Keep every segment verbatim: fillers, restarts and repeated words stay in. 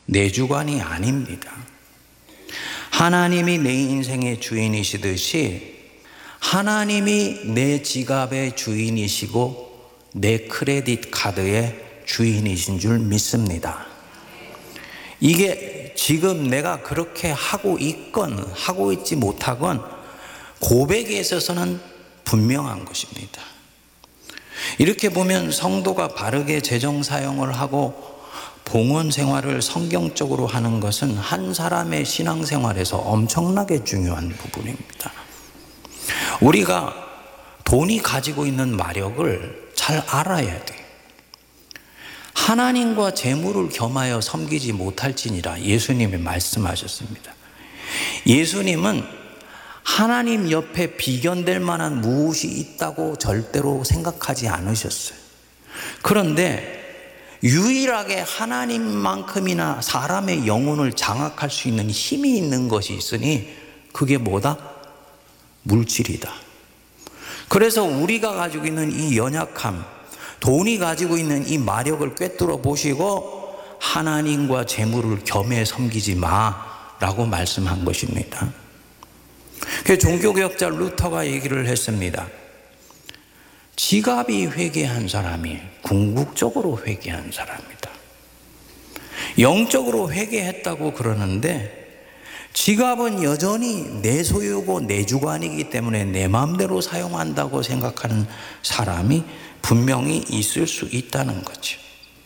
내 주관이 아닙니다. 하나님이 내 인생의 주인이시듯이 하나님이 내 지갑의 주인이시고 내 크레딧 카드의 주인이신 줄 믿습니다. 이게 지금 내가 그렇게 하고 있건 하고 있지 못하건 고백에 있어서는 분명한 것입니다. 이렇게 보면 성도가 바르게 재정 사용을 하고 봉헌 생활을 성경적으로 하는 것은 한 사람의 신앙생활에서 엄청나게 중요한 부분입니다. 우리가 돈이 가지고 있는 마력을 잘 알아야 돼요. 하나님과 재물을 겸하여 섬기지 못할지니라 예수님이 말씀하셨습니다. 예수님은 하나님 옆에 비견될 만한 무엇이 있다고 절대로 생각하지 않으셨어요. 그런데 유일하게 하나님만큼이나 사람의 영혼을 장악할 수 있는 힘이 있는 것이 있으니 그게 뭐다? 물질이다. 그래서 우리가 가지고 있는 이 연약함, 돈이 가지고 있는 이 마력을 꿰뚫어 보시고 하나님과 재물을 겸해 섬기지 마라고 말씀한 것입니다. 그 종교개혁자 루터가 얘기를 했습니다. 지갑이 회개한 사람이 궁극적으로 회개한 사람이다. 영적으로 회개했다고 그러는데 지갑은 여전히 내 소유고 내 주관이기 때문에 내 마음대로 사용한다고 생각하는 사람이 분명히 있을 수 있다는 거죠.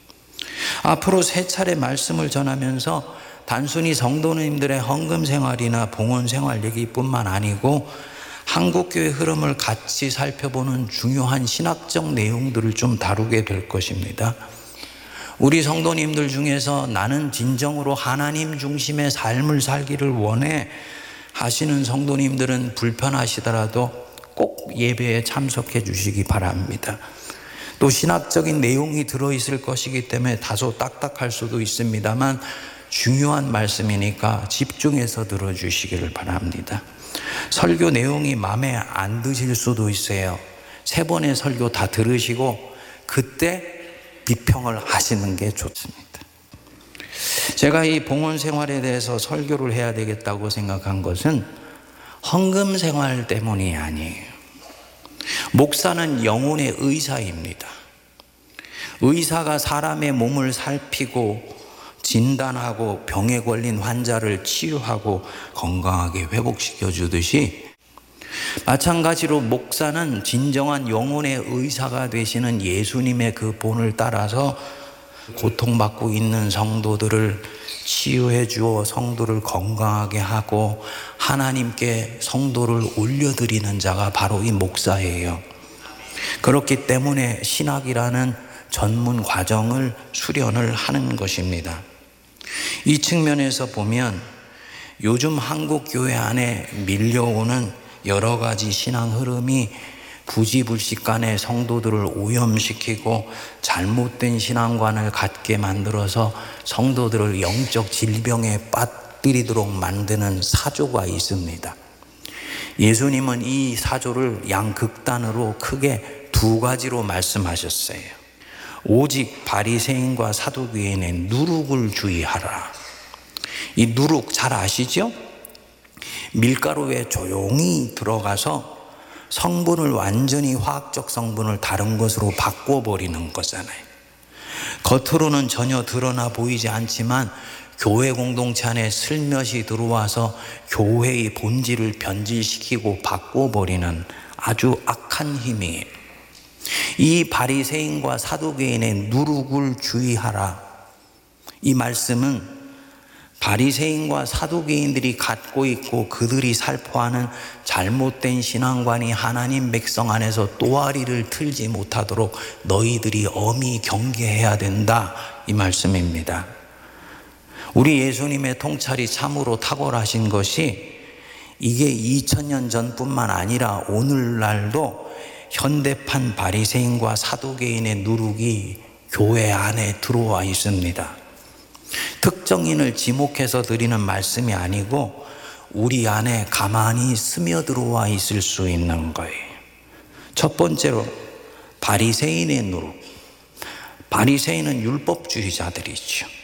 앞으로 세 차례 말씀을 전하면서 단순히 성도님들의 헌금 생활이나 봉헌 생활 얘기뿐만 아니고 한국교회 흐름을 같이 살펴보는 중요한 신학적 내용들을 좀 다루게 될 것입니다. 우리 성도님들 중에서 나는 진정으로 하나님 중심의 삶을 살기를 원해 하시는 성도님들은 불편하시더라도 꼭 예배에 참석해 주시기 바랍니다. 또 신학적인 내용이 들어있을 것이기 때문에 다소 딱딱할 수도 있습니다만 중요한 말씀이니까 집중해서 들어주시기를 바랍니다. 설교 내용이 마음에 안 드실 수도 있어요. 세 번의 설교 다 들으시고 그때 비평을 하시는 게 좋습니다. 제가 이 봉헌 생활에 대해서 설교를 해야 되겠다고 생각한 것은 헌금 생활 때문이 아니에요. 목사는 영혼의 의사입니다. 의사가 사람의 몸을 살피고 진단하고 병에 걸린 환자를 치유하고 건강하게 회복시켜 주듯이 마찬가지로 목사는 진정한 영혼의 의사가 되시는 예수님의 그 본을 따라서 고통받고 있는 성도들을 치유해 주어 성도를 건강하게 하고 하나님께 성도를 올려드리는 자가 바로 이 목사예요. 그렇기 때문에 신학이라는 전문 과정을 수련을 하는 것입니다. 이 측면에서 보면 요즘 한국 교회 안에 밀려오는 여러 가지 신앙 흐름이 부지불식간에 성도들을 오염시키고 잘못된 신앙관을 갖게 만들어서 성도들을 영적 질병에 빠뜨리도록 만드는 사조가 있습니다. 예수님은 이 사조를 양극단으로 크게 두 가지로 말씀하셨어요. 오직 바리새인과 사두개인의 누룩을 주의하라. 이 누룩 잘 아시죠? 밀가루에 조용히 들어가서 성분을 완전히 화학적 성분을 다른 것으로 바꿔버리는 거잖아요. 겉으로는 전혀 드러나 보이지 않지만 교회 공동체 안에 슬며시 들어와서 교회의 본질을 변질시키고 바꿔버리는 아주 악한 힘이에요. 이 바리새인과 사두개인의 누룩을 주의하라. 이 말씀은 바리새인과 사두개인들이 갖고 있고 그들이 살포하는 잘못된 신앙관이 하나님 백성 안에서 또아리를 틀지 못하도록 너희들이 엄히 경계해야 된다, 이 말씀입니다. 우리 예수님의 통찰이 참으로 탁월하신 것이 이게 이천 년 전뿐만 아니라 오늘날도 현대판 바리새인과 사두개인의 누룩이 교회 안에 들어와 있습니다. 특정인을 지목해서 드리는 말씀이 아니고 우리 안에 가만히 스며들어와 있을 수 있는 거예요. 첫 번째로 바리새인의 누룩. 바리새인은 율법주의자들이죠.